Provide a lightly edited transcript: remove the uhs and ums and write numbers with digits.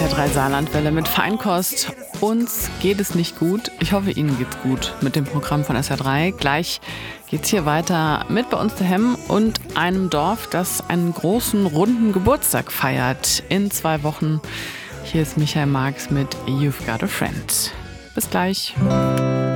SR3 Saarlandwelle mit Feinkost. Uns geht es nicht gut. Ich hoffe, Ihnen geht's gut mit dem Programm von SR3. Gleich geht's hier weiter mit bei uns daheim und einem Dorf, das einen großen, runden Geburtstag feiert in 2 Wochen. Hier ist Michael Marx mit You've Got a Friend. Bis gleich.